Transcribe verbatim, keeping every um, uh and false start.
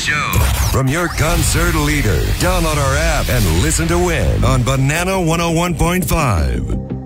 show from your concert leader. Download our app and listen to win on Banana one oh one point five.